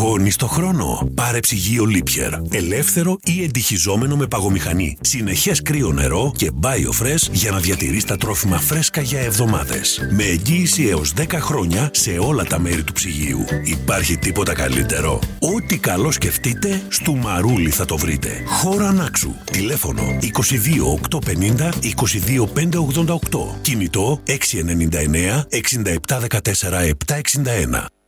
Παγώνεις το χρόνο? Πάρε ψυγείο Lipier. Ελεύθερο ή εντυχιζόμενο με παγομηχανή. Συνεχές κρύο νερό και BioFresh για να διατηρείς τα τρόφιμα φρέσκα για εβδομάδες. Με εγγύηση έως 10 χρόνια σε όλα τα μέρη του ψυγείου. Υπάρχει τίποτα καλύτερο? Ό,τι καλό σκεφτείτε, στο Μαρούλι θα το βρείτε. Χώρα Ανάξου. Τηλέφωνο 22 850 22 588. Κινητό 699 67 14 761.